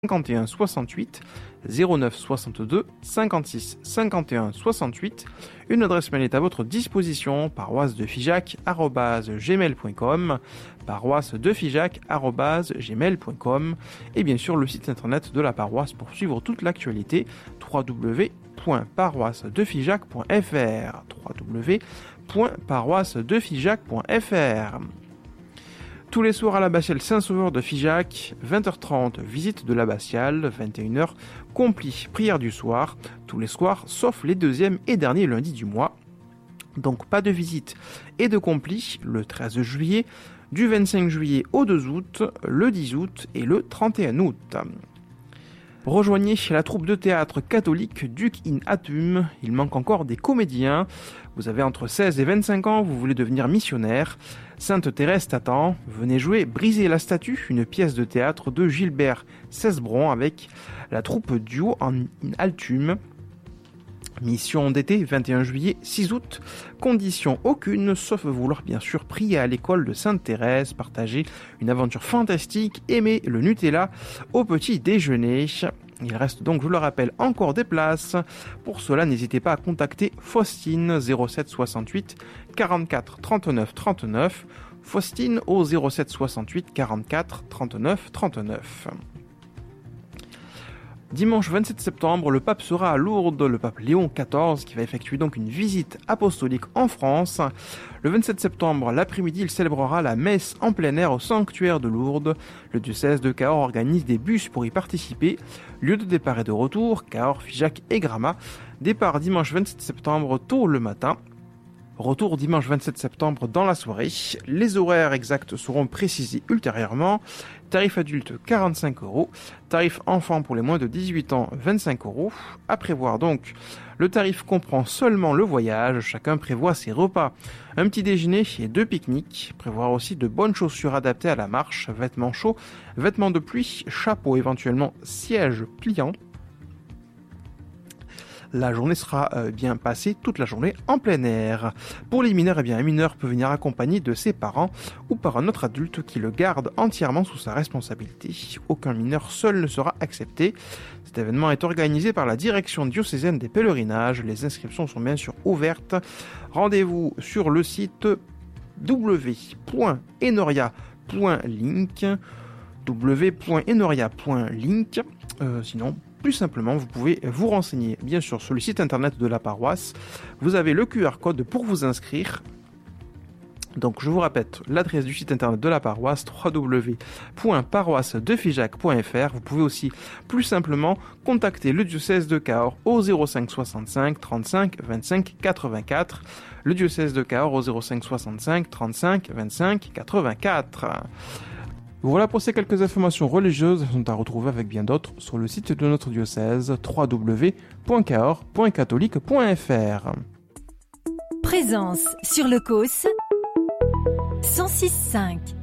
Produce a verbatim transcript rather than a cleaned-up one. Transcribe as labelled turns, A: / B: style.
A: cinquante et un soixante-huit, zéro neuf soixante-deux cinquante-six cinquante et un soixante-huit. Une adresse mail est à votre disposition, paroisse de figeac arobase gmail point com, paroisse de figeac arobase gmail point com, et bien sûr le site internet de la paroisse pour suivre toute l'actualité, w w w point paroisse de figeac point f r, w w w point paroisse de figeac point f r. Tous les soirs à l'abbatiale Saint-Sauveur de Figeac, vingt heures trente, visite de l'abbatiale, vingt et une heures, complis, prière du soir, tous les soirs, sauf les deuxièmes et derniers lundis du mois. Donc pas de visite et de complis le treize juillet, du vingt-cinq juillet au deux août, le dix août et le trente et un août. Rejoignez la troupe de théâtre catholique Duc in Atum, il manque encore des comédiens. Vous avez entre seize et vingt-cinq ans, vous voulez devenir missionnaire. Sainte Thérèse t'attend, venez jouer Briser la statue, une pièce de théâtre de Gilbert Cesbron avec la troupe duo en in Altum. Mission d'été, vingt et un juillet, six août. Condition aucune, sauf vouloir bien sûr prier à l'école de Sainte-Thérèse, partager une aventure fantastique, aimer le Nutella au petit déjeuner. Il reste donc, je le rappelle, encore des places. Pour cela, n'hésitez pas à contacter Faustine, zéro sept soixante-huit quarante-quatre trente-neuf trente-neuf. Faustine au zéro sept soixante-huit quarante-quatre trente-neuf trente-neuf. Dimanche vingt-sept septembre, le pape sera à Lourdes, le pape Léon quatorze, qui va effectuer donc une visite apostolique en France. Le vingt-sept septembre, l'après-midi, il célébrera la messe en plein air au sanctuaire de Lourdes. Le diocèse de Cahors organise des bus pour y participer. Lieu de départ et de retour, Cahors, Figeac et Gramat. Départ dimanche vingt-sept septembre, tôt le matin. Retour dimanche vingt-sept septembre dans la soirée. Les horaires exacts seront précisés ultérieurement. Tarif adulte quarante-cinq euros. Tarif enfant pour les moins de dix-huit ans vingt-cinq euros. À prévoir donc, le tarif comprend seulement le voyage. Chacun prévoit ses repas. Un petit déjeuner et deux pique-niques. Prévoir aussi de bonnes chaussures adaptées à la marche, vêtements chauds, vêtements de pluie, chapeau éventuellement siège pliant. La journée sera euh, bien passée toute la journée en plein air. Pour les mineurs, eh bien, un mineur peut venir accompagné de ses parents ou par un autre adulte qui le garde entièrement sous sa responsabilité. Aucun mineur seul ne sera accepté. Cet événement est organisé par la direction diocésaine des pèlerinages. Les inscriptions sont bien sûr ouvertes. Rendez-vous sur le site w point enoria point link w point enoria point link. Euh, sinon, plus simplement, vous pouvez vous renseigner, bien sûr, sur le site internet de la paroisse. Vous avez le Q R code pour vous inscrire. Donc, je vous répète, l'adresse du site internet de la paroisse, w w w point paroisse de figeac point f r. Vous pouvez aussi, plus simplement, contacter le diocèse de Cahors au zéro cinq soixante-cinq trente-cinq vingt-cinq quatre-vingt-quatre. Le diocèse de Cahors au zéro cinq soixante-cinq trente-cinq vingt-cinq quatre-vingt-quatre. Voilà pour ces quelques informations religieuses, elles sont à retrouver avec bien d'autres sur le site de notre diocèse, w w w point cahors point catholique point f r.
B: Présence sur le C O S cent six virgule cinq.